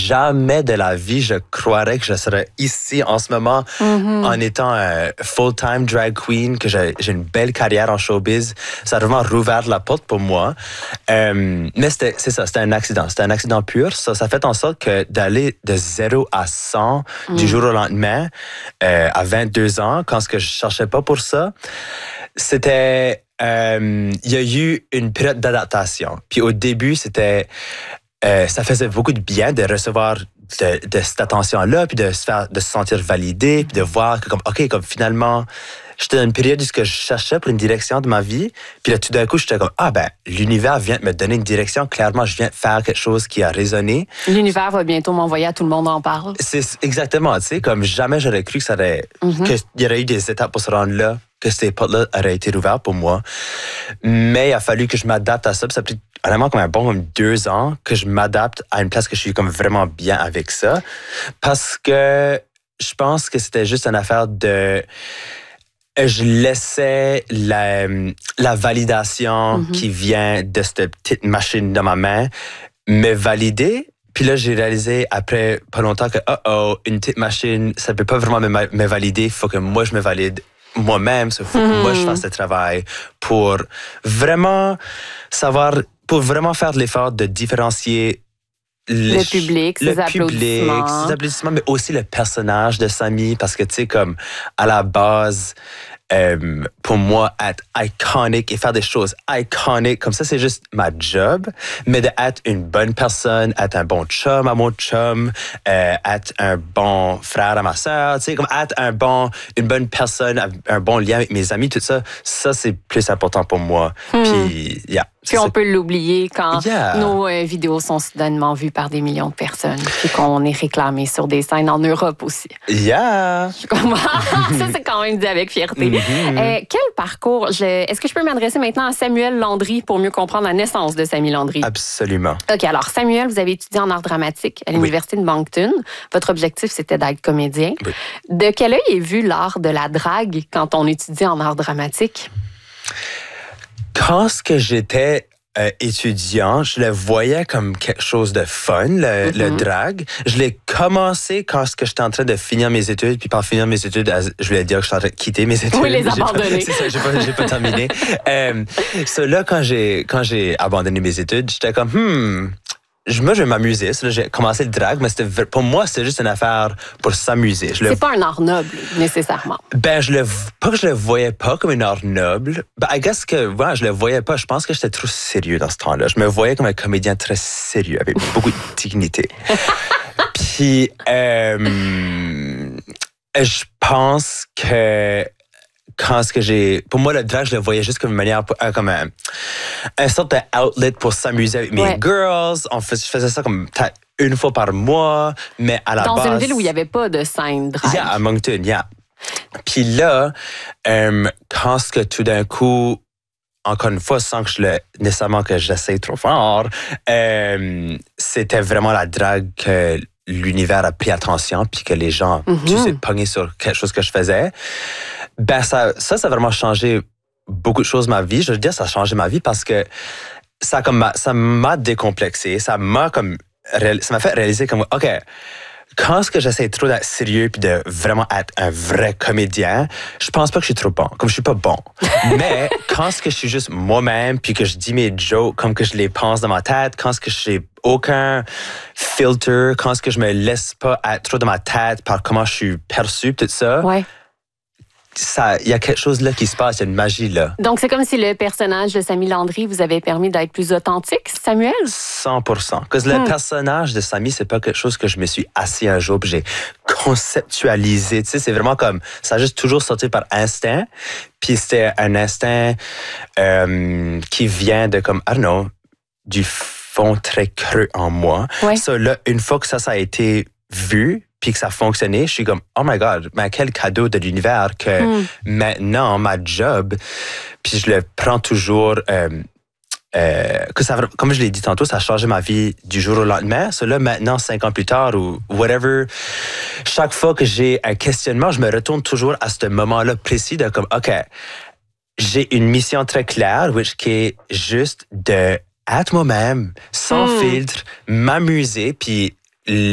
jamais de la vie je croirais que je serais ici en ce moment en étant un full-time drag queen, que j'ai une belle carrière en showbiz. Ça a vraiment rouvert la porte pour moi. Mais c'était un accident. C'était un accident pur. Ça fait en sorte que d'aller de 0 à 100 du jour au lendemain, à 22 ans, quand je cherchais pas pour ça, c'était... il y a eu une période d'adaptation. Puis au début, c'était... ça faisait beaucoup de bien de recevoir de cette attention-là, puis de se sentir validé, puis de voir que comme finalement, j'étais dans une période où je cherchais pour une direction de ma vie, puis là, tout d'un coup, j'étais comme, l'univers vient de me donner une direction. Clairement, je viens de faire quelque chose qui a résonné. L'univers va bientôt m'envoyer à Tout le monde en parle. C'est exactement, tu sais, comme jamais j'aurais cru qu'il y aurait eu des étapes pour se rendre là, que ces portes-là auraient été ouvertes pour moi. Mais il a fallu que je m'adapte à ça. Puis ça a pris vraiment comme 2 ans que je m'adapte à une place que je suis comme vraiment bien avec ça. Parce que je pense que c'était juste une affaire de... Je laissais la validation qui vient de cette petite machine dans ma main me valider. Puis là, j'ai réalisé après pas longtemps que une petite machine, ça peut pas vraiment me valider. Il faut que moi, je me valide moi-même. Il faut que moi, je fasse ce travail pour vraiment pour vraiment faire l'effort de différencier le public, ses applaudissements, mais aussi le personnage de Samy, parce que, tu sais, comme, à la base, pour moi, être iconique et faire des choses iconiques, comme ça, c'est juste ma job, mais d'être une bonne personne, être un bon chum à mon chum, être un bon frère à ma sœur, tu sais, comme être une bonne personne, un bon lien avec mes amis, tout ça, c'est plus important pour moi. Puis, Puis on peut l'oublier quand nos vidéos sont soudainement vues par des millions de personnes, puis qu'on est réclamé sur des scènes en Europe aussi. Yeah! Ça, c'est quand même dit avec fierté. Quel parcours? Est-ce que je peux m'adresser maintenant à Samuel Landry pour mieux comprendre la naissance de Samy Landry? Absolument. OK, alors Samuel, vous avez étudié en art dramatique à l'Université de Moncton. Votre objectif, c'était d'être comédien. Oui. De quel œil est vu l'art de la drague quand on étudie en art dramatique? Quand j'étais étudiant, je le voyais comme quelque chose de fun, le drag. Je l'ai commencé quand j'étais en train de finir mes études, puis par finir mes études, je voulais dire que j'étais en train de quitter mes études. Oui, les abandonner. C'est ça, j'ai pas terminé. Là, quand j'ai abandonné mes études, j'étais comme, moi, je vais m'amuser. Là, j'ai commencé le drag, mais pour moi, c'était juste une affaire pour s'amuser. C'est pas un art noble, nécessairement. Pas que je le voyais pas comme un art noble. I guess que, je le voyais pas. Je pense que j'étais trop sérieux dans ce temps-là. Je me voyais comme un comédien très sérieux, avec beaucoup de dignité. Puis, je pense que pour moi, le drag, je le voyais juste comme une manière, comme un sorte d'outlet pour s'amuser avec mes girls. Je faisais ça comme peut-être une fois par mois, mais à la base... Dans une ville où il n'y avait pas de scène drag. À Moncton, Puis là, quand tout d'un coup, encore une fois, sans que nécessairement que j'essaie trop fort, c'était vraiment la drague que l'univers a pris attention, puis que les gens, tu sais, pognaient sur quelque chose que je faisais. Ça a vraiment changé beaucoup de choses dans ma vie. Je veux dire, ça a changé ma vie parce que ça m'a décomplexé. Ça m'a fait réaliser comme, OK, quand j'essaie trop d'être sérieux puis de vraiment être un vrai comédien, je pense pas que je suis trop bon. Comme je suis pas bon. Mais quand je suis juste moi-même puis que je dis mes jokes comme que je les pense dans ma tête, quand je n'ai aucun filter, quand je me laisse pas être trop dans ma tête par comment je suis perçu, tout ça. Ouais. Il y a quelque chose là qui se passe, il y a une magie là. Donc, c'est comme si le personnage de Samy Landry vous avait permis d'être plus authentique, Samuel? 100%. Parce que le personnage de Samy, c'est pas quelque chose que je me suis assis un jour et j'ai conceptualisé. Tu sais, c'est vraiment comme, ça a juste toujours sorti par instinct. Puis c'était un instinct qui vient de comme, I don't know, du fond très creux en moi. Ouais. So, là, une fois que ça a été vu, puis que ça fonctionnait, je suis comme, oh my God, mais quel cadeau de l'univers que maintenant, ma job, puis je le prends toujours, comme je l'ai dit tantôt, ça a changé ma vie du jour au lendemain. Là, maintenant, 5 ans plus tard ou whatever, chaque fois que j'ai un questionnement, je me retourne toujours à ce moment-là précis de comme, OK, j'ai une mission très claire, qui est juste de être moi-même, sans filtre, m'amuser, puis